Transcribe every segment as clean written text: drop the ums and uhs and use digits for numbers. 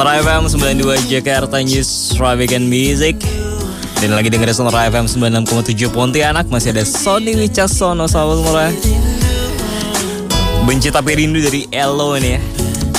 Sonora FM 92 Jakarta News Weekend Music. Dan lagi dengerin Sonora FM 96,7 Pontianak. Masih ada Sony Wicaksono sahabat Sonora. Benci tapi rindu dari Elo ini ya.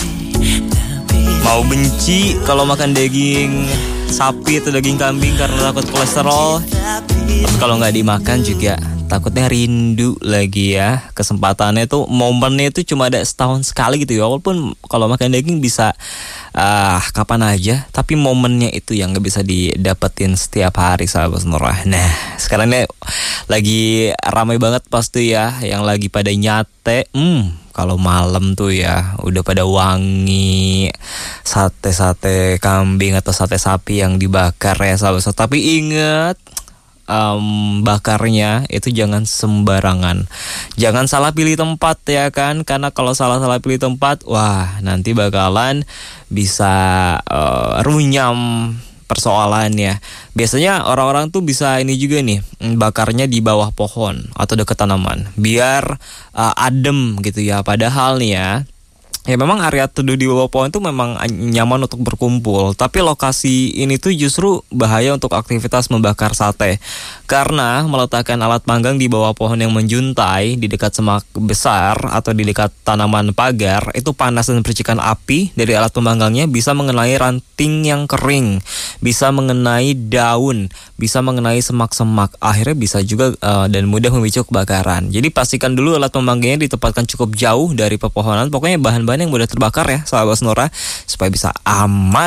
Mau benci kalau makan daging sapi atau daging kambing karena takut kolesterol. Tapi kalau nggak dimakan juga takutnya rindu lagi ya. Kesempatannya tuh, momennya itu cuma ada setahun sekali gitu ya. Walaupun kalau makan daging bisa kapan aja, tapi momennya itu yang nggak bisa didapetin setiap hari sahabat Sonora. Nah sekarang ini lagi ramai banget pasti ya, yang lagi pada nyate. Kalau malam tuh ya udah pada wangi sate kambing atau sate sapi yang dibakar ya sahabat. Tapi ingat, bakarnya itu jangan sembarangan. Jangan salah pilih tempat ya kan. Karena kalau salah pilih tempat, wah nanti bakalan bisa runyam persoalannya. Biasanya orang-orang tuh bisa ini juga nih, bakarnya di bawah pohon atau dekat tanaman biar adem gitu ya. Padahal nih ya memang area teduh di bawah pohon itu memang nyaman untuk berkumpul. Tapi lokasi ini tuh justru bahaya untuk aktivitas membakar sate. Karena meletakkan alat panggang di bawah pohon yang menjuntai di dekat semak besar atau di dekat tanaman pagar, itu panas dan percikan api dari alat pemanggangnya bisa mengenai ranting yang kering, bisa mengenai daun, bisa mengenai semak-semak. Akhirnya bisa juga dan mudah memicu kebakaran. Jadi pastikan dulu alat pemanggangnya ditempatkan cukup jauh dari pepohonan. Pokoknya bahan-bahan yang mudah terbakar ya sahabat Sonora, supaya bisa aman